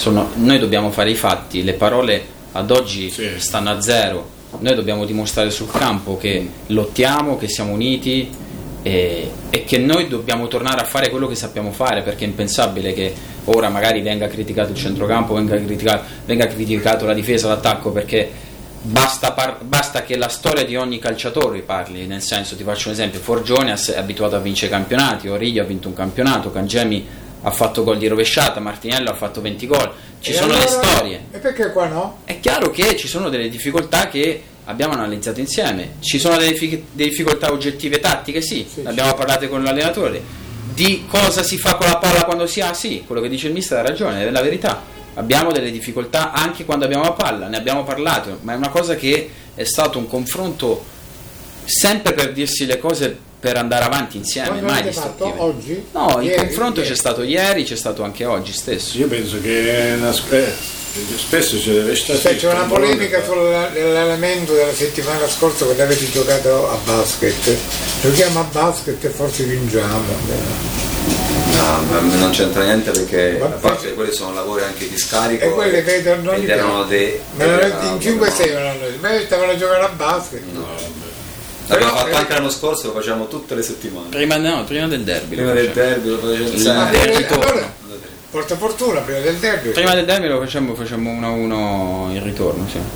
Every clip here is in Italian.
noi dobbiamo fare i fatti, le parole ad oggi stanno a zero, noi dobbiamo dimostrare sul campo che lottiamo, che siamo uniti e che noi dobbiamo tornare a fare quello che sappiamo fare, perché è impensabile che ora magari venga criticato il centrocampo, venga criticato la difesa, l'attacco, perché basta che la storia di ogni calciatore parli, nel senso, ti faccio un esempio, Forgione è abituato a vincere campionati, Origlio ha vinto un campionato, Cangemi ha fatto gol di rovesciata, Martinello ha fatto 20 gol, le storie. E perché qua no? È chiaro che ci sono delle difficoltà che abbiamo analizzato insieme, ci sono delle difficoltà oggettive tattiche, sì, abbiamo parlato con l'allenatore, di cosa si fa con la palla quando si ha, sì, quello che dice il mister ha ragione, è la verità, abbiamo delle difficoltà anche quando abbiamo la palla, ne abbiamo parlato, ma è una cosa che è stato un confronto sempre per dirsi le cose, per andare avanti insieme, mai distruttive. Oggi? No, il confronto c'è stato ieri, c'è stato anche oggi stesso. Io penso che spesso c'è una polemica sull'allenamento della settimana scorsa quando avete giocato a basket. Giochiamo a basket e forse vinciamo. No, non c'entra niente, perché a parte quelli sono lavori anche di scarico e quelli vedono ed erano in 5-6 non hanno detto, ma stavano a giocare a basket. L'abbiamo fatto anche l'anno scorso, lo facciamo tutte le settimane. Prima del derby. Prima del derby lo facciamo sempre. Porta fortuna prima del derby. Prima del derby lo facciamo 1-1 in ritorno, sì.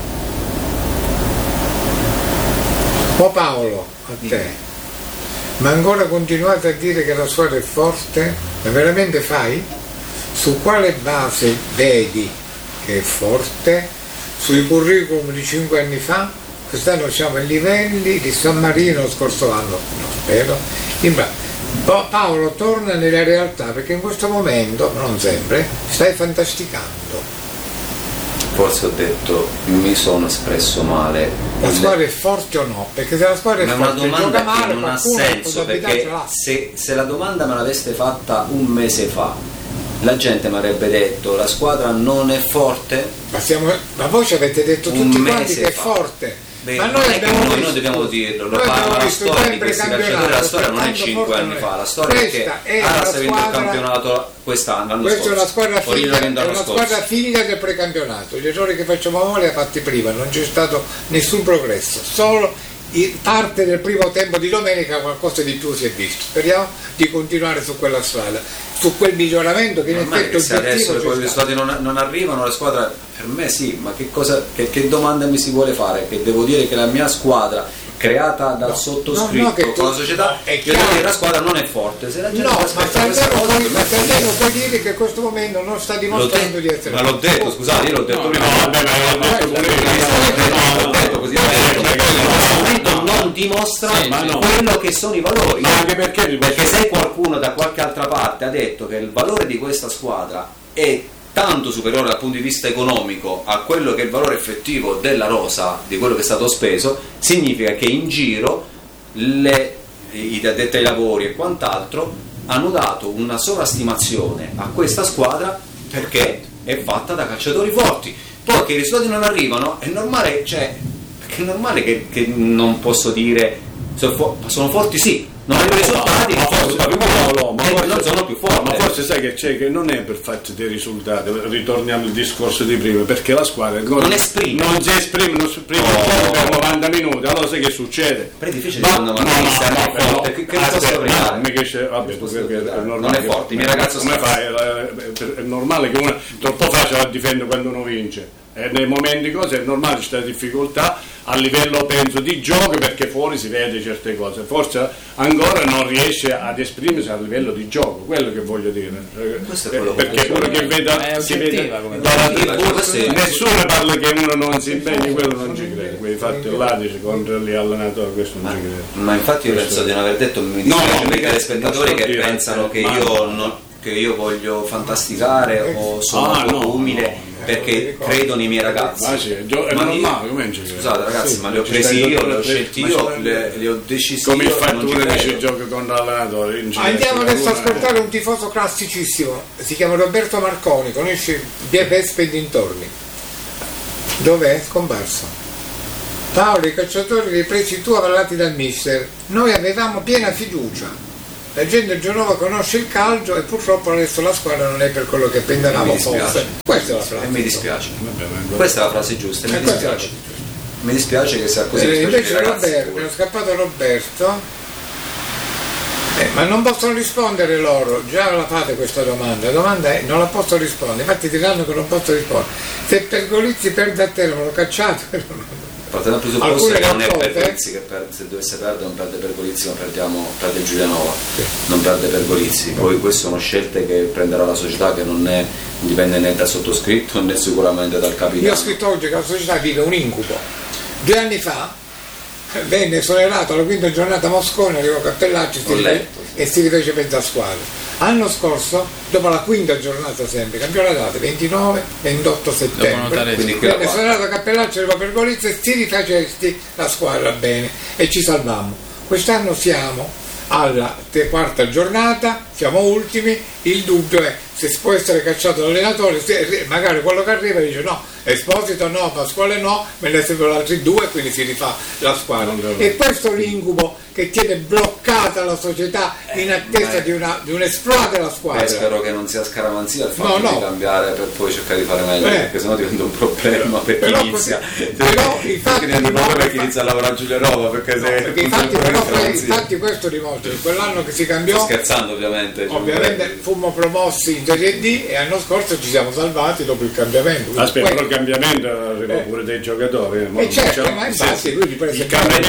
Paolo, a te. Ma ancora continuate a dire che la squadra è forte? Ma veramente fai? Su quale base vedi che è forte? Sui curriculum di 5 anni fa? Quest'anno siamo ai livelli di San Marino lo scorso anno, non spero. Paolo, torna nella realtà, perché in questo momento, non sempre, stai fantasticando. Forse ho detto, mi sono espresso male. La squadra è forte o no? Perché se la squadra è forte, è una domanda gioca male, che non ha senso, perché se la domanda me l'aveste fatta un mese fa, la gente mi avrebbe detto la squadra non è forte. Ma voi ci avete detto tutti quanti che è forte. Beh, ma noi non dobbiamo dirlo, la storia di questi calciatori, la storia non è 5 anni fa, la storia è che Aras ha vinto il campionato quest'anno, questa è una squadra figlia del precampionato, gli errori che facciamo noi li ha fatti prima, non c'è stato nessun progresso, solo in parte del primo tempo di domenica qualcosa di più si è visto, speriamo di continuare su quella strada, su quel miglioramento che in effetti se adesso i risultati non arrivano, la squadra, per me sì, ma che domanda mi si vuole fare? Che devo dire che la mia squadra creata dal sottoscritto con la società, io devo dire la squadra non è forte, se la gente puoi dire che in questo momento non sta dimostrando di essere, ma l'ho detto, scusate, io l'ho detto prima, non dimostra quello che sono i valori, anche perché se qualcuno da qualche altra parte ha detto che il valore di questa squadra è tanto superiore dal punto di vista economico a quello che è il valore effettivo della rosa, di quello che è stato speso, significa che in giro i addetti ai lavori e quant'altro hanno dato una sovrastimazione a questa squadra perché è fatta da calciatori forti. Poi che i risultati non arrivano è normale, perché è normale che non posso dire sono forti, sì, non hanno i risultati, non sono più forti. Ma forse sai che c'è, che non è per farci dei risultati, ritorniamo al discorso di prima, perché la squadra non si esprime per 90 minuti, allora sai che succede? Però è difficile quando non è forte, che non è forte, il mio ragazzo come fai? È normale che uno troppo facile la difende quando uno vince. E nei momenti cose è normale, c'è difficoltà a livello, penso, di gioco, perché fuori si vede certe cose, forse ancora non riesce ad esprimersi a livello di gioco, quello che voglio dire. Questo è quello perché quello che vede, si vede nessuno parla che uno non si impegni, quello non ci crede, quei fatti là dice contro gli allenatori, questo non ci crede. Ma infatti io penso di non aver detto, mi dispiace per i telespettatori che pensano che io voglio fantasticare o sono umile perché credo nei miei ragazzi. È normale, come scusate ragazzi, ma li ho presi io, li ho scelti io, li ho decisi come io. Come il fatto che ci gioca contro l'allenatore. Andiamo adesso ad ascoltare un tifoso classicissimo, si chiama Roberto Marconi, conosci via Vespe e dintorni? Dov'è? Scomparso. Paolo, i calciatori ripresi tu avallati dal mister, noi avevamo piena fiducia, la gente Genova conosce il calcio e purtroppo adesso la squadra non è per quello che pensavamo fosse. Questa è la frase. E mi dispiace. Questa è la frase giusta. Mi dispiace. Mi dispiace che sia così. Invece Roberto, mi è scappato Roberto. Ma non possono rispondere loro, già la fate questa domanda, la domanda è non la posso rispondere, infatti diranno che non posso rispondere. Se Pergolizzi perde a Teramo lo cacciate. Partiamo dal presupposto che non è Pergolizzi che perde, se dovesse perdere non perde Pergolizzi ma perde Giulianova, sì. Non perde Pergolizzi, poi queste sono scelte che prenderà la società che non è dipende né dal sottoscritto né sicuramente dal capitano. Io ho scritto oggi che la società vive un incubo. 2 anni fa venne esonerato alla quinta giornata Moscone, arrivò Cappellacci e si rifece mezza squadra. L'anno scorso, dopo la quinta giornata sempre, cambiò la data, 29-28 settembre, venne esonerato Cappellacci, arrivò Pergolizzi e si rifacesti la squadra bene e ci salvammo. Quest'anno siamo alla 4ª giornata, siamo ultimi, il dubbio è se si può essere cacciato l'allenatore, magari quello che arriva dice no, Esposito no, Pasquale no, me ne servono altri 2 e quindi si rifà la squadra. E questo l'incubo che tiene bloccata la società in attesa di un'esplodere la squadra. Spero che non sia scaramanzia il fatto di cambiare per poi cercare di fare meglio, perché sennò diventa un problema per chi inizia. Perché inizia a lavorare a Giulianova, perché infatti questo dimostra che quell'anno che si cambiò. Sto scherzando ovviamente. Ovviamente fummo promossi in Serie D e l'anno scorso ci siamo salvati dopo il cambiamento. Aspetta, però il cambiamento arriva pure dei giocatori. Certo, ma infatti lui il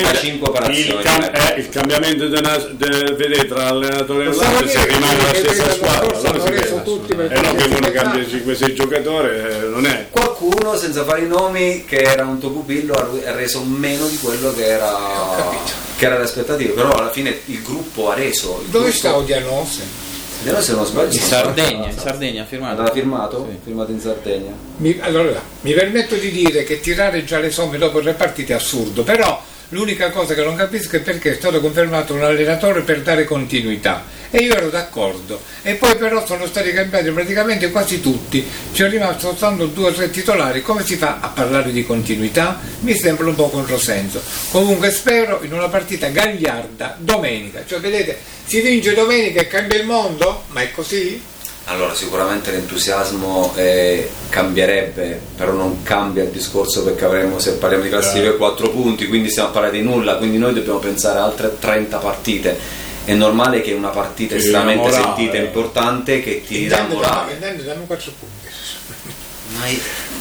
cambiamento vedete tra l'allenatore e l'altro se rimane la stessa squadra, e non che uno cambia 5-6 giocatori, non è. Qualcuno, senza fare i nomi, che era un tocupillo ha reso meno di quello che era l'aspettativa, però alla fine il gruppo ha reso. Dove sta Odianose? Se non sbaglio in Sardegna ha firmato. L'ha firmato? Sì. Firmato in Sardegna. Allora, mi permetto di dire che tirare già le somme dopo 3 partite è assurdo, però l'unica cosa che non capisco è perché è stato confermato un allenatore per dare continuità e io ero d'accordo e poi però sono stati cambiati praticamente quasi tutti, ci è rimasto soltanto 2 o 3 titolari. Come si fa a parlare di continuità? Mi sembra un po' controsenso. Comunque spero in una partita gagliarda domenica, cioè vedete, si vince domenica e cambia il mondo? Ma è così? Allora sicuramente l'entusiasmo cambierebbe, però non cambia il discorso, perché avremo, se parliamo di classifica, 4 punti, quindi stiamo a parlare di nulla, quindi noi dobbiamo pensare a altre 30 partite. È normale che una partita estremamente sentita e importante che ti dà morale. Danno 4 punti.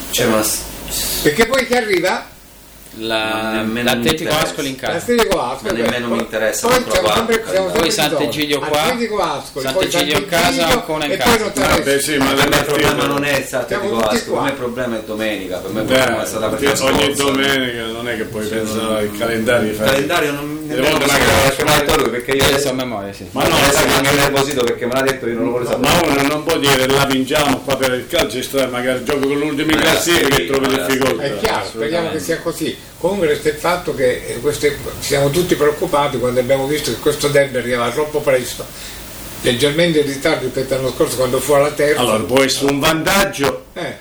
Perché poi chi arriva? L'Atletico Ascoli in casa. Ma nemmeno mi interessa. Poi Sant'Egidio qua, Sant'Egidio in casa, Ancona in casa. Ma per me il problema non è Sant'Egidio Ascoli, per me il problema è domenica. Per me il problema è stata la ogni domenica non è che puoi pensare al calendario. Il calendario non perché io so a memoria, sì. Ma no, mi è nervosito perché me l'ha detto, io non lo volevo sapere. Ma uno non può dire la vinciamo qua per il calcio e magari gioco con l'ultimo classifica e trovi difficoltà. È chiaro, speriamo che sia così. Comunque resta il fatto che siamo tutti preoccupati quando abbiamo visto che questo derby arrivava troppo presto, leggermente in ritardo rispetto all'anno scorso quando fu alla terza. Allora può essere un vantaggio, è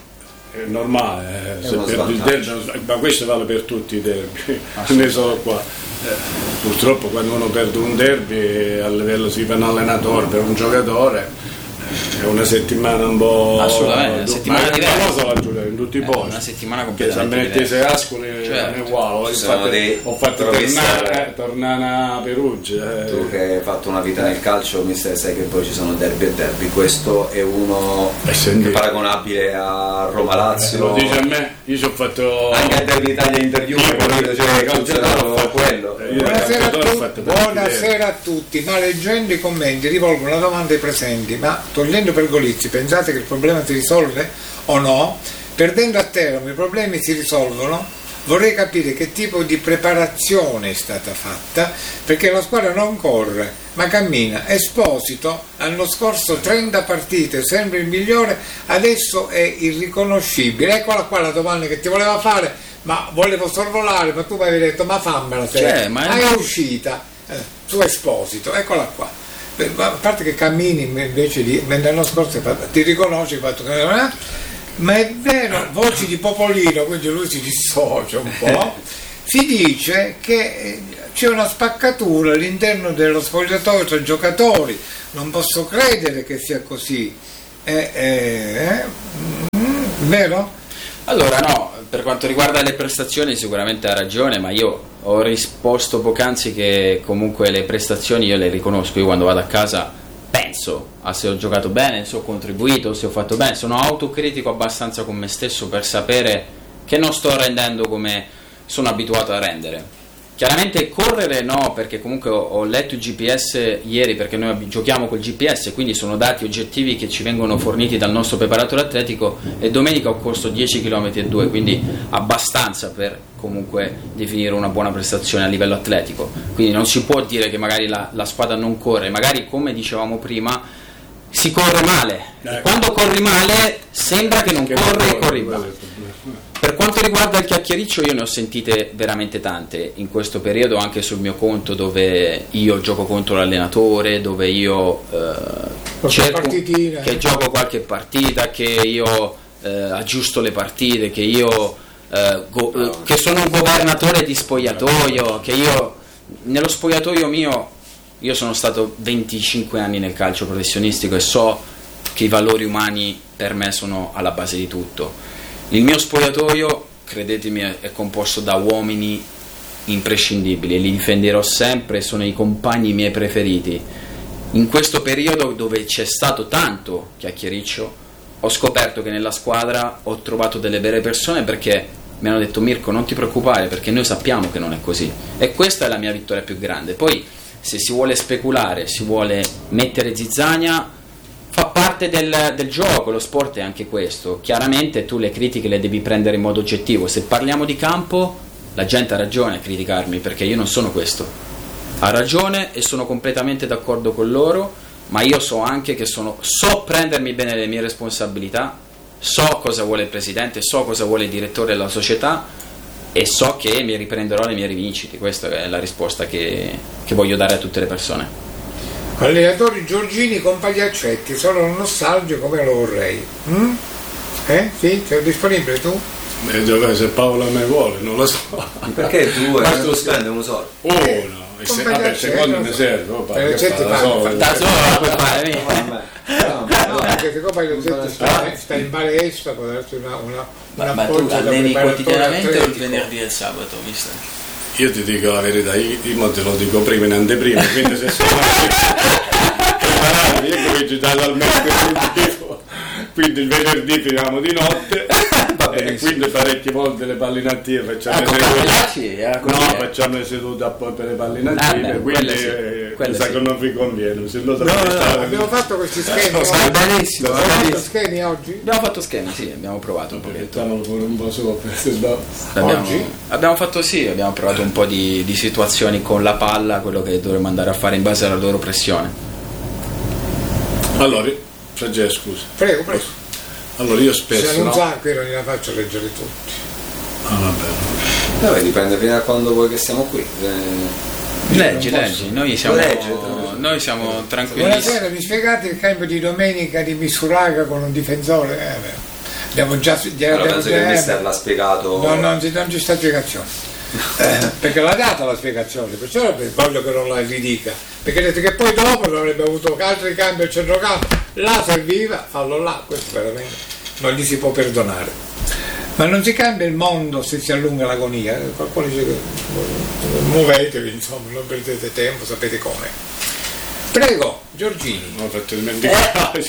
normale, se perdi il derby, ma questo vale per tutti i derby, non è solo qua. Purtroppo quando uno perde un derby a livello si fa un allenatore per un giocatore è una settimana un po'. Assolutamente, una settimana diversa. In tutti i posti. Una settimana completamente diversa. Se Ascoli non è uguale. Ho fatto tornare a Perugia. Tu che hai fatto una vita nel calcio, mister, sai che poi ci sono derby e derby. Questo è uno paragonabile a Roma-Lazio. Lo dice a me, io ci ho fatto anche al derby Italia interview, quello. Buonasera a tutti, ma leggendo i commenti rivolgo una domanda ai presenti, ma togliendo Pergolizzi pensate che il problema si risolve o no? Perdendo a Teramo i problemi si risolvono? Vorrei capire che tipo di preparazione è stata fatta, perché la squadra non corre ma cammina. Esposito l'anno scorso 30 partite, sembra il migliore, adesso è irriconoscibile. Eccola qua la domanda che ti voleva fare, ma volevo sorvolare, ma tu mi avevi detto ma fammela, è uscita su Esposito, eccola qua. A parte che cammini invece di, mentre l'anno scorso ti riconosci il fatto che ma è vero, voci di Popolino, quindi lui si dissocia un po'. si dice che c'è una spaccatura all'interno dello spogliatoio tra giocatori. Non posso credere che sia così. Vero? Allora no, per quanto riguarda le prestazioni sicuramente ha ragione, ma io ho risposto poc'anzi che comunque le prestazioni io le riconosco. Io quando vado a casa penso a se ho giocato bene, se ho contribuito, se ho fatto bene, sono autocritico abbastanza con me stesso per sapere che non sto rendendo come sono abituato a rendere. Chiaramente correre no, perché comunque ho letto il GPS ieri, perché noi giochiamo col GPS, quindi sono dati oggettivi che ci vengono forniti dal nostro preparatore atletico, e domenica ho corso 10 km e 2, quindi abbastanza per comunque definire una buona prestazione a livello atletico. Quindi non si può dire che magari la squadra non corre, magari come dicevamo prima si corre male, e quando corri male sembra che non corri e corri male. Per quanto riguarda il chiacchiericcio, io ne ho sentite veramente tante in questo periodo, anche sul mio conto, dove io gioco contro l'allenatore, dove io cerco che gioco qualche partita, che io aggiusto le partite, che io che sono un governatore di spogliatoio, che io nello spogliatoio mio, io sono stato 25 anni nel calcio professionistico e so che i valori umani per me sono alla base di tutto. Il mio spogliatoio, credetemi, è composto da uomini imprescindibili e li difenderò sempre, sono i compagni miei preferiti. In questo periodo dove c'è stato tanto chiacchiericcio, ho scoperto che nella squadra ho trovato delle vere persone, perché mi hanno detto: Mirko, non ti preoccupare, perché noi sappiamo che non è così. E questa è la mia vittoria più grande. Poi se si vuole speculare, si vuole mettere zizzania, fa parte del gioco, lo sport è anche questo. Chiaramente tu le critiche le devi prendere in modo oggettivo. Se parliamo di campo, la gente ha ragione a criticarmi, perché io non sono questo. Ha ragione e sono completamente d'accordo con loro, ma io so anche che so prendermi bene le mie responsabilità, so cosa vuole il presidente, so cosa vuole il direttore della società e so che mi riprenderò le mie rivincite. Questa è la risposta che voglio dare a tutte le persone. Allenatori Giorgini con Pagliaccetti, sono nostalgico come lo vorrei. Sì? Sei disponibile tu? Se Paola me vuole, non lo so. Perché tu lo spende uno solo? No. Vabbè, secondo me serve. Perché siccome Pagliaccetti sta in palestra, può darsi una ma tu alleni quotidianamente o il venerdì e il sabato, mister? Io ti dico la verità, io te lo dico prima in anteprima, quindi se sei preparati, io comincio dal mercoledì, quindi il venerdì finiamo di notte, e quindi parecchie volte le palline attive facciamo le sedute per le palline attive, quindi mi sa che non vi conviene. Se no, abbiamo fatto questi schemi schemi oggi? Abbiamo fatto schemi, sì, abbiamo provato un pochetto. Un po' sopra. Abbiamo fatto abbiamo provato un po' di situazioni con la palla, quello che dovremmo andare a fare in base alla loro pressione. Allora, Francesco, scusa. Prego. Allora io spesso... Se non sa, qui non gliela faccio leggere tutti. Vabbè, dipende fino a quando vuoi che siamo qui. Leggi, noi siamo tranquilli. Buonasera, mi spiegate il cambio di domenica di Misuraga con un difensore? Abbiamo già penso che il mister l'ha spiegato. Non ci sta spiegazione. Perché l'ha data la spiegazione, perciò voglio che non la ridica, perché ha detto che poi dopo non avrebbe avuto altri cambi al centrocampo, là serviva, fallo là, questo veramente non gli si può perdonare. Ma non si cambia il mondo se si allunga l'agonia. Qualcuno dice che muovetevi, insomma, non perdete tempo, sapete come. Prego, Giorgini. Non ho fatto dimenticare.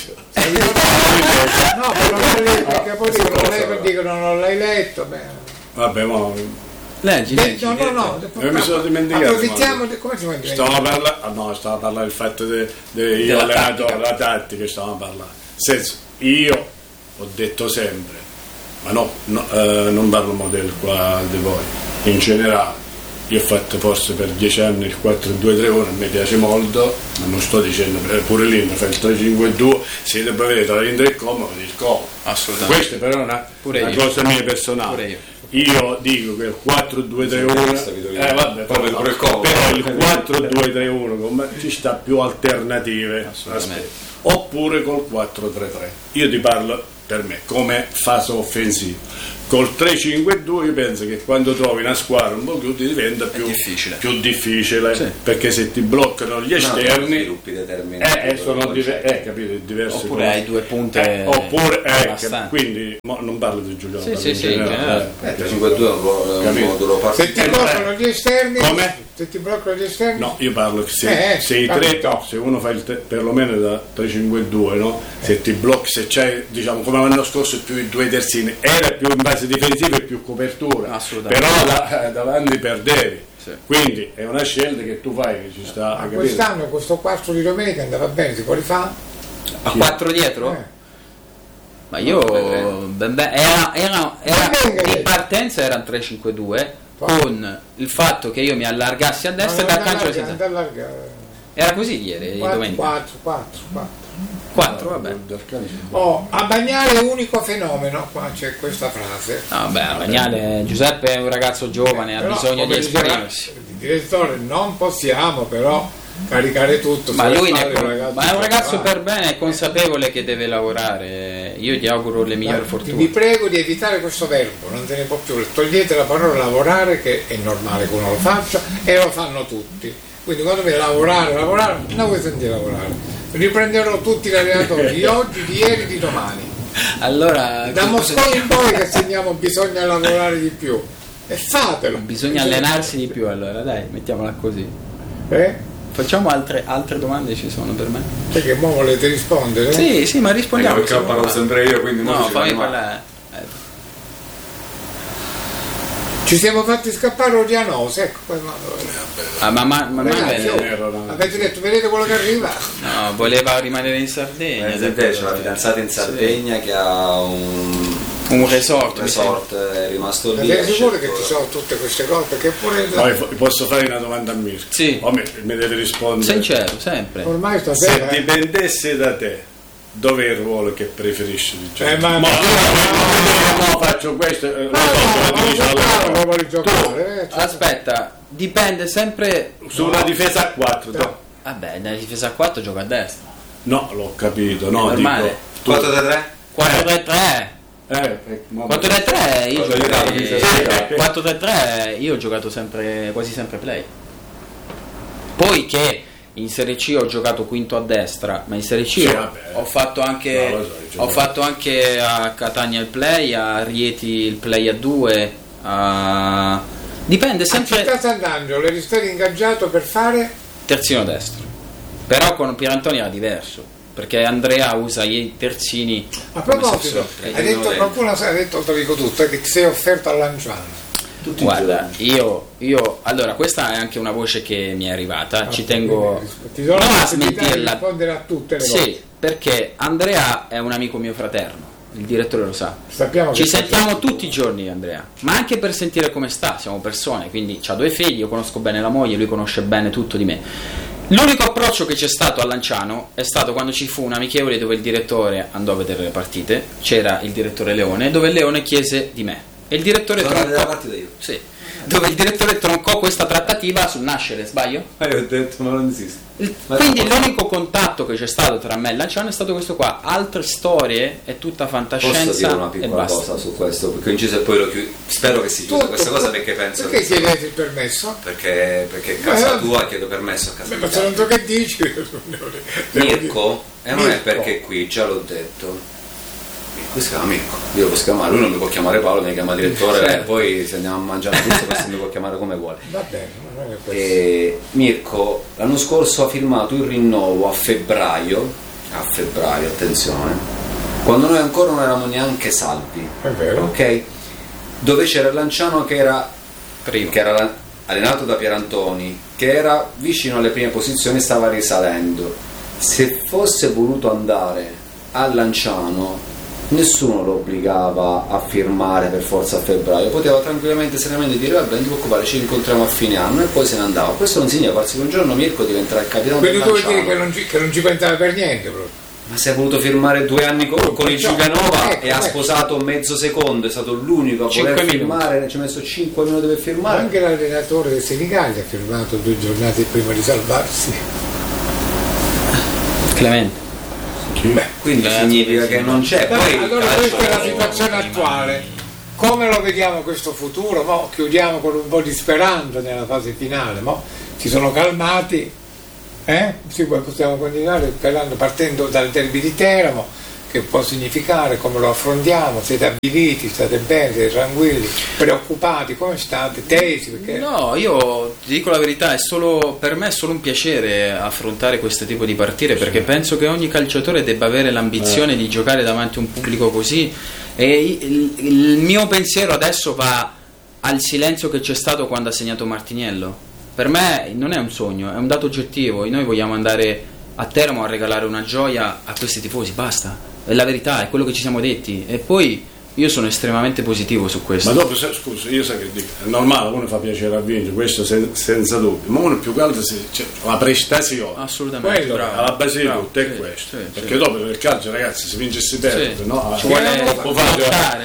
No, però non l'hai letto, perché poi dicono non l'hai letto. Vabbè, ma... Leggi. No. Mi sono dimenticato. Approfittiamo come si può stavo a parlare del fatto io allenatore, la tattica, stavo a parlare. Io ho detto sempre, ma non parlo modello qua di voi, in generale. Io ho fatto forse per 10 anni il 4-2-3-1, a me piace molto, ma non sto dicendo pure l'Inter fa il 3-5-2, se devo vedere tra l'Inter e il comodo, il comodo. Assolutamente. Questa però è una cosa mia personale. Io dico che il 4-2-3-1 vabbè, però il 4-2-3-1 ci sta più alternative, oppure col 4-3-3. Io ti parlo per me come fase offensiva. Col 3-5-2 io penso che quando trovi una squadra un po' più diventa più difficile sì. Perché se ti bloccano gli esterni sviluppi determinati sono capito, diversi oppure hai due punte quindi non parlo di Giuliano, sì, 3-5-2 è un modulo particolare. Se ti bloccano gli esterni, come? Se ti bloccano gli esterni, no, io parlo che se i tre, se uno fa perlomeno da 3-5-2, no? Se ti blocchi, se c'hai, diciamo, come l'anno scorso più i due terzini, era più in base difensiva e più copertura, però davanti perdevi. Sì. Quindi è una scelta che tu fai, che ci sta. Ma quest'anno questo 4 di domenica andava bene, si può rifare? A 4 dietro? Ma io era in partenza era un 3-5-2 con il fatto che io mi allargassi a destra e da calcio era così ieri, 4, vabbè. A Bagnale è unico fenomeno, qua c'è questa frase. Vabbè, Bagnale, Giuseppe è un ragazzo giovane, ha bisogno di esprimersi. Il direttore non possiamo però caricare tutto. Ma lui è un ragazzo per bene, è consapevole che deve lavorare. Io gli auguro le migliori fortune. Vi prego di evitare questo verbo, non te ne può più. Togliete la parola lavorare, che è normale che uno lo faccia, e lo fanno tutti. Quindi quando mi lavorare, non vuoi sentire lavorare. Riprenderò tutti gli allenatori di oggi, di ieri, di domani. Allora, da Moscone in poi che segniamo bisogna lavorare di più. E fatelo. Bisogna allenarsi di più, allora dai, mettiamola così. Facciamo altre domande, ci sono per me? Sai che mo volete rispondere? Sì, ma rispondiamo. Perché parlo sempre io, quindi no, fammi parlare. Ci siamo fatti scappare Odianosi, ecco. Avete detto, vedete quello che arriva? No, voleva rimanere in Sardegna. C'è la fidanzata in Sardegna che ha un resort è rimasto lì. Siete sicuri che ci sono tutte queste cose? Perché pure posso fare una domanda a Mirko? Sì. Mi deve rispondere. Sincero, sempre. Ormai stasera, se dipendesse da te, dove è il ruolo che preferisci? Ma faccio questo. Aspetta, dipende sempre su una difesa a 4. Vabbè, nella difesa a 4 gioca a destra. No, l'ho capito. No, normale. 4-3-3? 4-3-3. 4-3-3 io 4-3-3 io ho giocato quasi sempre play. Poi che in Serie C ho giocato quinto a destra, ma in Serie C ho fatto anche a Catania il play, a Rieti il play a 2, dipende sempre. A Città Sant'Angelo eri stato ingaggiato per fare terzino destro, però con Pierantoni era diverso, perché Andrea usa i terzini. A proposito, qualcuno ha detto, te lo dico tutto, che ti sei offerto a Lanciano. Guarda, io allora questa è anche una voce che mi è arrivata, ci tengo non a smentirla, rispondere a tutte le sì, perché Andrea è un amico mio fraterno, il direttore lo sa, ci sentiamo tutti i giorni Andrea, ma anche per sentire come sta, siamo persone, quindi ha 2 figli, io conosco bene la moglie, lui conosce bene tutto di me. L'unico approccio che c'è stato a Lanciano è stato quando ci fu un amichevole dove il direttore andò a vedere le partite, c'era il direttore Leone, dove il Leone chiese di me. E il direttore dove il direttore troncò questa trattativa sul nascere, sbaglio? Io ho detto, ma non esiste. Quindi l'unico contatto che c'è stato tra me e Lanciano è stato questo qua. Altre storie è tutta fantascienza. Posso dire una piccola cosa su questo? Perché inciso e poi lo chiudo. Spero che si chiuda questa cosa, perché penso perché chiedete il permesso? Perché casa tua chiedo permesso a casa mia. Ma se non so che dici. Mirko, e non è perché qui, già l'ho detto. Questo si chiama Mirko, io lo posso chiamare, lui non mi può chiamare Paolo, mi chiama direttore, poi se andiamo a mangiare pizza questo mi può chiamare come vuole. Va bene, non è questo. Mirko l'anno scorso ha firmato il rinnovo a febbraio, attenzione, quando noi ancora non eravamo neanche salvi. È vero. Ok? Dove c'era Lanciano che era allenato da Pierantoni, che era vicino alle prime posizioni, stava risalendo. Se fosse voluto andare a Lanciano nessuno lo obbligava a firmare per forza a febbraio, poteva tranquillamente, serenamente dire vabbè, non ti preoccupare, ci incontriamo a fine anno, e poi se ne andava. Questo non significa farsi che un giorno Mirko diventerà il capitano del Lanciano. Quindi tu vuoi dire che non ci pensava per niente proprio. Ma si è voluto firmare 2 anni con il Giulianova e ha sposato mezzo secondo, è stato l'unico a voler firmare, ci ha messo 5 minuti per firmare. Anche l'allenatore del Senigallia ha firmato 2 giornate prima di salvarsi. Clemente. Quindi significa che non c'è. Poi allora questa è la situazione attuale. Come lo vediamo questo futuro? Chiudiamo con un po' di speranza nella fase finale, si sono calmati, sì, poi possiamo continuare sperando, partendo dal derby di Teramo, che può significare, come lo affrontiamo, siete avviliti, state bene, siete tranquilli, preoccupati, come state, tesi? Perché... No, io ti dico la verità, per me è solo un piacere affrontare questo tipo di partite, perché penso che ogni calciatore debba avere l'ambizione di giocare davanti a un pubblico così, e il mio pensiero adesso va al silenzio che c'è stato quando ha segnato Martiniello. Per me non è un sogno, è un dato oggettivo. Noi vogliamo andare a Teramo a regalare una gioia a questi tifosi, basta, è la verità, è quello che ci siamo detti, e poi io sono estremamente positivo su questo. Ma dopo, scusa, io so che dico, è normale, uno fa piacere a vincere, questo senza dubbio, ma uno più che altro la prestazione, assolutamente, alla base di tutto è questo, perché dopo nel calcio, ragazzi, si vince e si perde, no? Ci vuole troppo facile,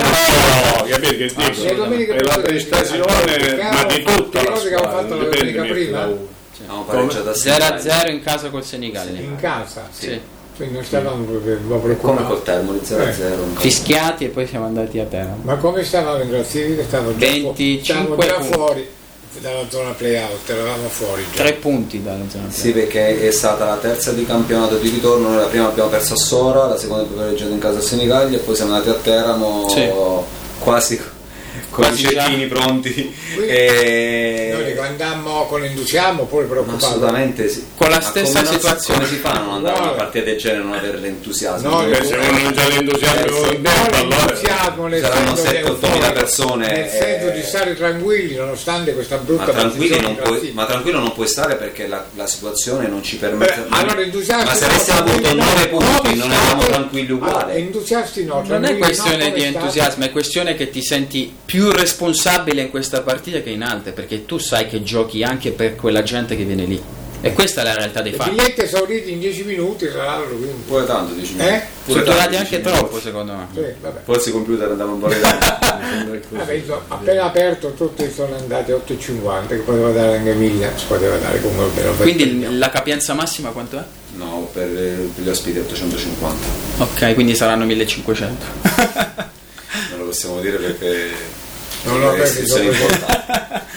capire che dico, è la prestazione, ma di tutta la squadra, non dipende prima. No, pareggiata 0-0 in casa col Senigallia. In casa? Sì. Quindi non stavamo preoccupati. Come col Termoli 0-0. Fischiati e poi siamo andati a Teramo. Ma come stavamo in classifica? Stavamo 25 già fuori dalla zona playout, eravamo fuori già. 3 punti dalla zona playout. Sì, perché è stata la terza di campionato di ritorno, noi la prima abbiamo perso a Sora, la seconda abbiamo pareggiato in casa a Senigallia e poi siamo andati a Teramo quasi con i cecchini pronti. Noi dico, andammo con entusiasmo oppure preoccupati? Assolutamente sì. Con la stessa situazione. Come si fa a non andare a una partita del genere e non avere l'entusiasmo? Se uno non c'ha l'entusiasmo, allora saranno 7-8.000 persone. Nel senso di stare tranquilli nonostante questa brutta ma tranquillo non puoi stare, perché la situazione non ci permette. Allora, ma se avessimo avuto 9 punti non eravamo tranquilli uguali. Entusiasti no, non è questione di entusiasmo, è questione che ti senti più responsabile in questa partita che in altre, perché tu sai che giochi anche per quella gente che viene lì, e questa è la realtà dei fatti. I biglietti esauriti in 10 minuti tra l'altro, quindi pure tanto 10 minuti sono durati anche troppo secondo me. Sì, vabbè. Forse i computer andavano un po' appena aperto tutti sono andati 8,50, che poteva dare anche 1000, si poteva dare comunque. Quindi la capienza massima quanto è? No, per gli ospiti 850. Ok, quindi saranno 1500. Non lo possiamo dire perché non restrizioni importanti.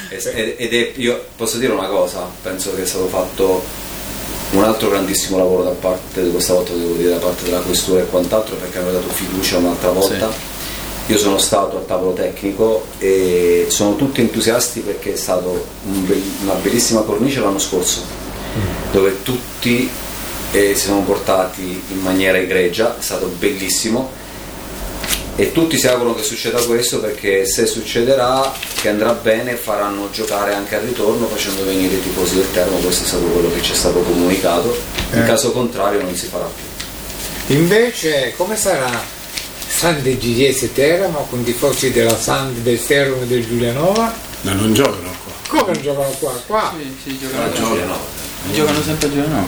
Io posso dire una cosa, penso che è stato fatto un altro grandissimo lavoro da parte, questa volta devo dire, da parte della questura e quant'altro, perché hanno dato fiducia un'altra volta. Io sono stato al tavolo tecnico e sono tutti entusiasti, perché è stato una bellissima cornice l'anno scorso, dove tutti si sono portati in maniera egregia, è stato bellissimo. E tutti si augurano che succeda questo, perché se succederà, che andrà bene, faranno giocare anche al ritorno facendo venire i tifosi del Teramo. Questo è stato quello che ci è stato comunicato, in caso contrario non si farà più. Invece come sarà San De Gigliese Teramo con tifosi della San, del Teramo e del Giulianova? Ma non giocano qua. Come non giocano qua? Qua? Sì, giocano a Giulianova. Giocano sempre a Giulianova.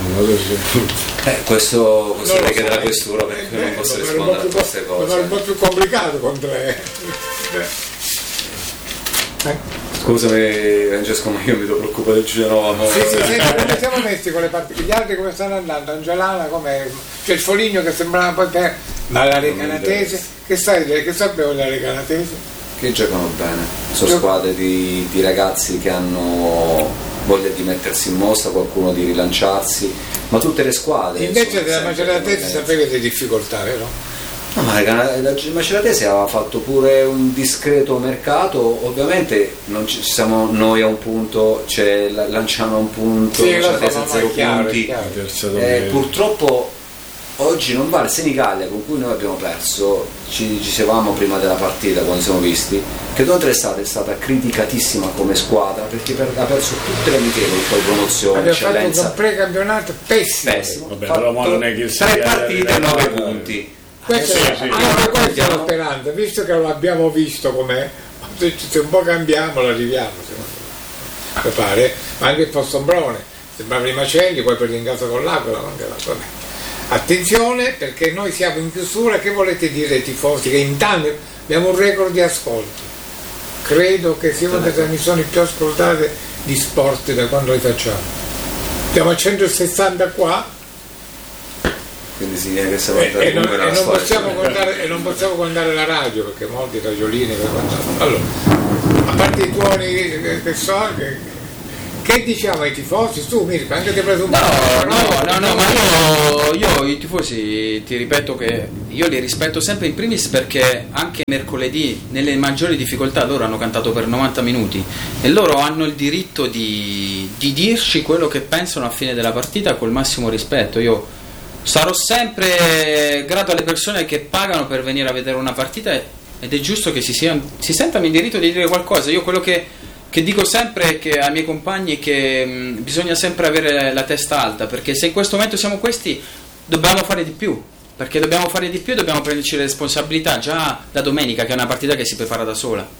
Questo richiede la questura, perché non posso rispondere a queste cose. È un po' più complicato con 3. Scusami Francesco, ma io mi devo preoccupare del Giulianova. Sì, come siamo messi con le partite? Gli altri come stanno andando? Angelana come? C'è il Foligno che sembrava un po'. Ma la Recanatese? Che sappiamo della Recanatese? Che giocano bene, sono squadre di ragazzi che hanno voglia di mettersi in mostra, qualcuno di rilanciarsi, ma tutte le squadre. Invece della Maceratese sapete difficoltà, vero? No, ma la Maceratese aveva fatto pure un discreto mercato, ovviamente non ci siamo noi a un punto, c'è Lanciano a un punto, sì, Maceratese a 0 punti. Purtroppo oggi non vale Senigallia, con cui noi abbiamo perso, ci dicevamo prima della partita quando siamo visti, che durante l'estate è stata criticatissima come squadra, perché ha perso tutte le amichevoli, poi promozione, eccellenza. Ha fatto un precampionato pessimo. Vabbè, però non è che 3 partite e 9 punti. Questa è la speranza, visto che lo abbiamo visto com'è, se un po' cambiamo l'arriviamo, secondo me pare, ma anche il Fossombrone sembrava i macelli, poi per in casa con l'Aquila, vabbè. Attenzione, perché noi siamo in chiusura. Che volete dire ai tifosi? Che intanto abbiamo un record di ascolti, credo che sia una delle trasmissioni più ascoltate di sport da quando le facciamo. Siamo a 160 qua, quindi significa che siamo entrati e non comunque nella storia. non possiamo guardare la radio perché molti radiolini allora, a parte i tuoni che so che diciamo ai tifosi, tu Mirko, anche ti hai preso un No, ma io i tifosi ti ripeto che io li rispetto sempre in primis perché anche mercoledì nelle maggiori difficoltà loro hanno cantato per 90 minuti e loro hanno il diritto di dirci quello che pensano a fine della partita col massimo rispetto. Io sarò sempre grato alle persone che pagano per venire a vedere una partita ed è giusto che si sentano in diritto di dire qualcosa. Io quello che dico sempre che ai miei compagni che bisogna sempre avere la testa alta, perché se in questo momento siamo questi dobbiamo fare di più, perché dobbiamo fare di più e dobbiamo prenderci le responsabilità già da domenica, che è una partita che si prepara da sola.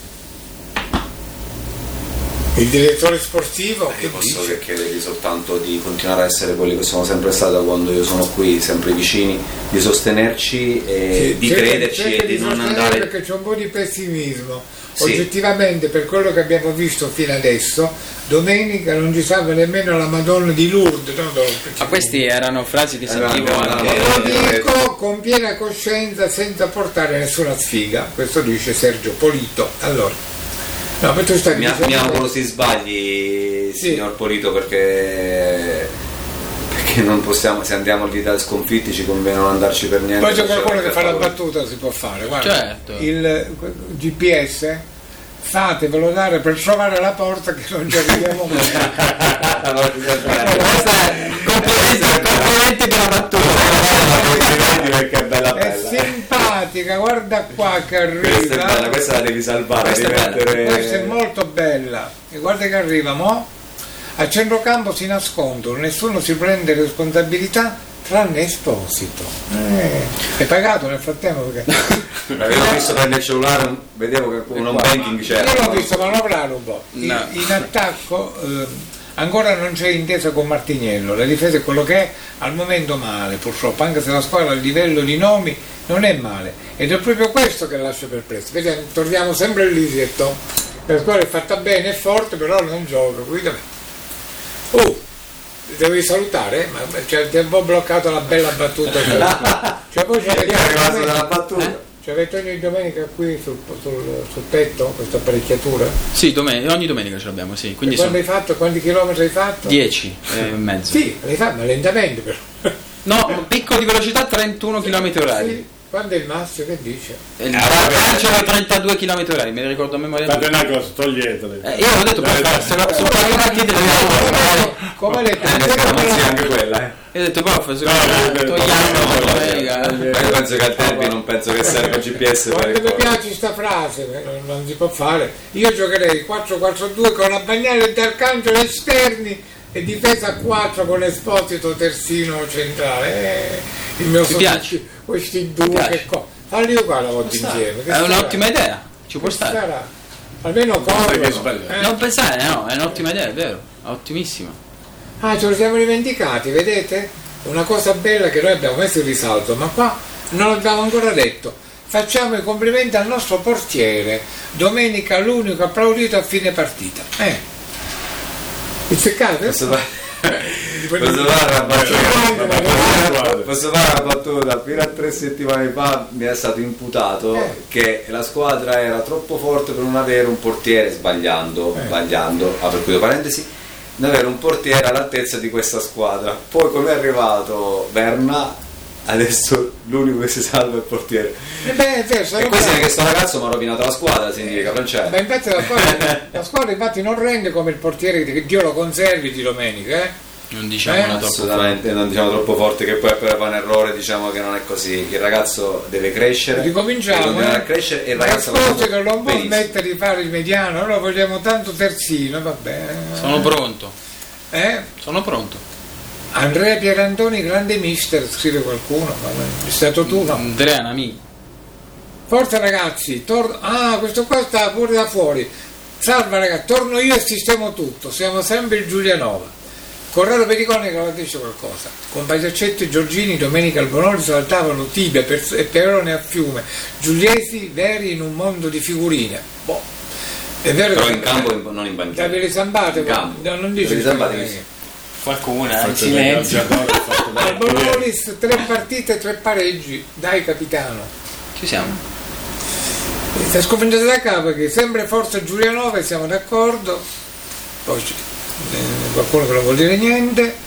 Il direttore sportivo Io posso che chiedergli soltanto di continuare a essere quelli che sono sempre stati da quando io sono qui, sempre vicini, di sostenerci e di crederci e di non andare, perché c'è un po' di pessimismo. Oggettivamente, per quello che abbiamo visto fino adesso, domenica non ci salva nemmeno la Madonna di Lourdes. Ma questi erano frasi che sentivo anche. Lo dico con piena coscienza, senza portare nessuna sfiga. Questo dice Sergio Polito. Allora, no, mi auguro si sbagli, signor Polito, perché non possiamo, se andiamo all'Italia sconfitti ci conviene non andarci per niente. Poi c'è qualcuno che fa la battuta, si può fare. Guarda, certo. Il GPS fatevelo dare per trovare la porta che non ci arriviamo mai. Complimenti per la battuta. Perché è bella. È simpatica, guarda qua che arriva. Questa la devi salvare. Questa è molto bella. E guarda che arriva, mo? A centrocampo si nascondono, nessuno si prende responsabilità tranne Esposito. È pagato nel frattempo perché avevo visto prendere il cellulare, vedevo che un home banking c'era. Io l'ho visto manovrare un po'. No. In attacco ancora non c'è intesa con Martiniello, la difesa è quello che è, al momento male purtroppo, anche se la squadra a livello di nomi non è male, ed è proprio questo che lascia perplesso. Vediamo, torniamo sempre all'Isietto, la squadra è fatta bene, è forte, però non gioca, quindi devi salutare? Ma ti è un po' bloccato la bella battuta. Cioè voi avete ogni domenica qui sul tetto questa apparecchiatura? Sì, ogni domenica ce l'abbiamo, sì. Quindi quanti chilometri hai fatto? 10 e mezzo. Sì, l'hai fatto, ma lentamente però. No, picco di velocità 31 km orari. Sì. Quando è il massimo, che dice? C'era 32 km orari, me ne ricordo a memoria. Fate una cosa, toglietele. Io ho detto come le anche quella, Io ho detto prof, io penso che al tempi non penso che serva il GPS. Quando mi piace questa frase, non si può fare. Io giocherei 4-4-2 con Abbagnale e D'Arcangelo esterni e difesa a 4 con Esposito terzino centrale. Il mio piace questi due che falli uguale a volta insieme. È un'ottima idea, ci può stare. Almeno non pensare, no, è un'ottima idea, è vero, ottimissima. Ce lo siamo dimenticati, vedete? Una cosa bella che noi abbiamo messo in risalto, ma qua non l'abbiamo ancora detto. Facciamo i complimenti al nostro portiere, domenica l'unico applaudito a fine partita. Il seccato? Posso fare una battuta? Fino a 3 settimane fa mi è stato imputato che la squadra era troppo forte per non avere un portiere sbagliando, per cui parentesi, non avere un portiere all'altezza di questa squadra. Poi come è arrivato Berna, adesso l'unico che si salva è il portiere. E questo è che sto ragazzo mi ha rovinato la squadra, significa Francesco. Ma infatti la squadra infatti non rende come il portiere che Dio lo conservi di domenica, Non diciamo assolutamente, non diciamo troppo forte che poi per fare un errore, diciamo che non è così. Il ragazzo deve crescere, ricominciamo a crescere e il ragazzo che non può smettere di fare il mediano, noi lo vogliamo tanto terzino, va bene. Sono pronto. Sono pronto. Andrea Pierantoni, grande mister, scrive qualcuno, ma è stato tu, no? Andrea Nami. Forza ragazzi, questo qua sta pure da fuori. Salva ragazzi, torno io e sistemo tutto, siamo sempre il Giulianova. Corrado Pericone che la dice qualcosa. Con Pagliaccetti e Giorgini domenica al Bonoli saltavano tibia e perone a fiume, Giuliesi veri in un mondo di figurine. È vero, però in campo non in banchina. Davide Zambate, non dice qualcuna in silenzio. Al Bonolis 3 partite, 3 pareggi, dai capitano. Ci siamo. Sta sconfiggendo da capo che sempre forza Giulianova, siamo d'accordo. Poi qualcuno che non vuol dire niente.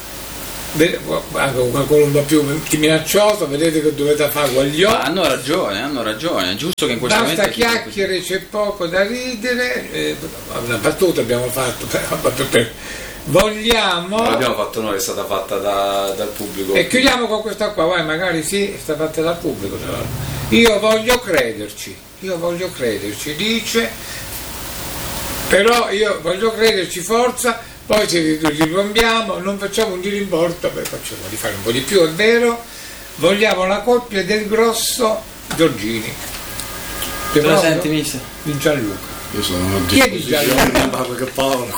Qualcuno un po' più minaccioso, vedete che dovete fare guagliò. Hanno ragione, è giusto che in questo basta momento chiacchiere, c'è poco da ridere, una battuta abbiamo fatto, vogliamo. Non l'abbiamo fatto noi, è stata fatta dal pubblico. E chiudiamo con questa qua, vai, magari sì, è stata fatta dal pubblico. Io voglio crederci, dice, però io voglio crederci, forza. Poi ci ripombiamo, non facciamo un giro in porta, facciamo di fare un po' di più, è vero. Vogliamo la coppia del grosso Giorgini. Presenti, mister. Di Gianluca. Io sono a Chi è di disposizione che Paolo.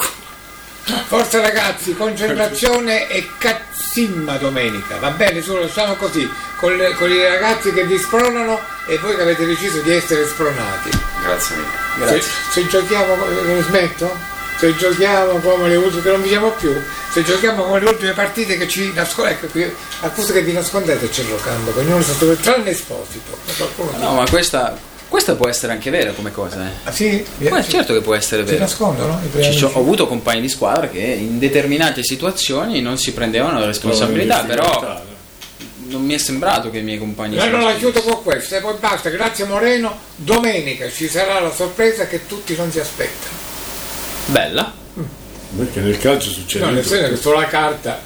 Forza ragazzi, concentrazione e cazzimma domenica, va bene? Solo lasciamo così, con i ragazzi che vi spronano e voi che avete deciso di essere spronati. Grazie mille. Grazie. Se giochiamo, smetto? Se giochiamo come le ultime, che non vinciamo più, se giochiamo come le ultime partite che ci nascondono, ecco qui, accusa che vi nascondete c'è il rocambo, che ognuno sotto tranne Esposito. No, ma questa può essere anche vera come cosa, eh. Ah sì? Certo che può essere vera. Si nascondono? Ho avuto compagni di squadra che in determinate situazioni non si prendevano la responsabilità, però non mi è sembrato che i miei compagni... Allora la chiudo con questo e poi basta, grazie Moreno, domenica ci sarà la sorpresa che tutti non si aspettano. Bella. Perché nel calcio succede. No, nel senso che sulla carta.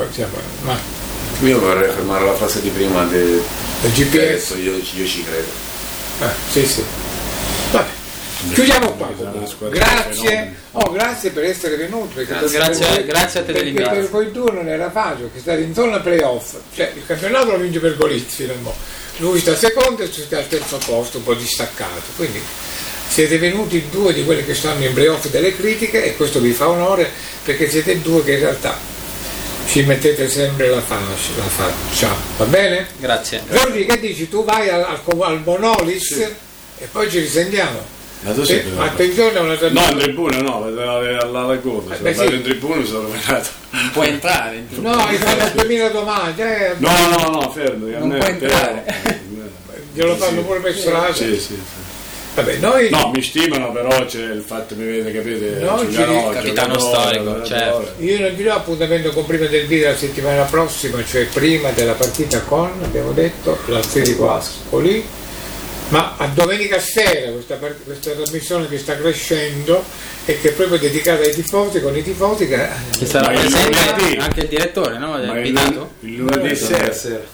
Ma io vorrei fermare la frase di prima del GPS. Io ci credo. Sì. Vabbè. Chiudiamo qua. Grazie. Grazie per essere venuti. Grazie a te dell'invito. Per voi due non era facile, che state in zona playoff. Cioè il campionato lo vince per Golizzi. Lui sta secondo e tu stai al terzo posto, un po' distaccato. Quindi siete venuti due di quelli che stanno in playoff delle critiche e questo vi fa onore perché siete due che in realtà ci mettete sempre la faccia, va bene? Grazie. Giorgi, che dici? Tu vai al Bonolis e poi ci risentiamo. Attenzione a una no, in tribuna no, alla coda, se vado in tribuna sono rovinato. Non puoi entrare in tribuna. No, hai fatto 2000 domande. No, fermo, non puoi entrare. Glielo fanno pure per strada. Sì. Vabbè, noi... No, mi stimano, però c'è il fatto che mi vede, capite? Capitano storico, certo. Io non dirò appuntamento con prima del video la settimana prossima, cioè prima della partita con, abbiamo detto, la serie Ascoli, ma a domenica sera questa trasmissione che sta crescendo e che è proprio dedicata ai tifosi, con i tifosi che sarà presente anche il direttore, no? Il lunedì sera.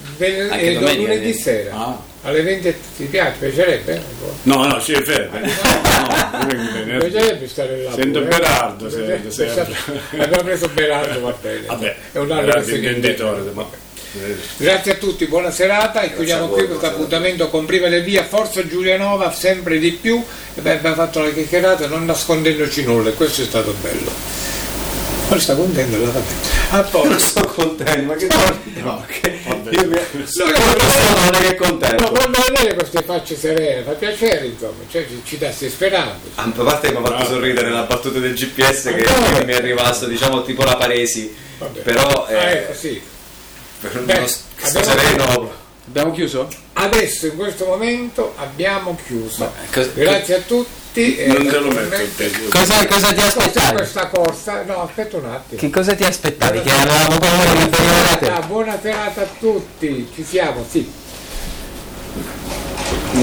Lunedì sera alle 20 ti piacerebbe? No, sì, è fermo. Mi piacerebbe stare là. Sento Berardo abbiamo preso Berardo, va bene. Vabbè, è un altro venditore. Grazie a tutti, buona serata e chiudiamo qui questo appuntamento con Prima del Via, forza Giulianova sempre di più e abbiamo fatto la chiacchierata non nascondendoci nulla e questo è stato bello. Non sta contento, allora vabbè. Non sto contento, ma che non è che contento. No, quando vedere queste facce serene fa piacere, insomma, cioè ci dà speranza. A parte che mi ha fatto sorridere la battuta del GPS che mi è arrivato, diciamo tipo la Paresi. Vabbè. Però sì. Per uno sereno. Abbiamo chiuso? Adesso in questo momento abbiamo chiuso. Grazie a tutti. Non te lo metto il peso. Cosa ti aspettavi? Questa corsa? No, aspetta un attimo. Che cosa ti aspettavi? Che avevamo paura di buona serata a tutti, ci siamo, sì.